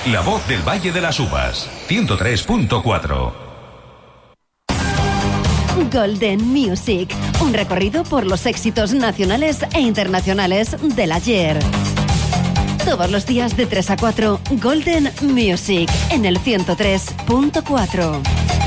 La voz del Valle de las Uvas, 103.4. Golden Music, un recorrido por los éxitos nacionales e internacionales del ayer. Todos los días de 3 a 4, Golden Music, en el 103.4.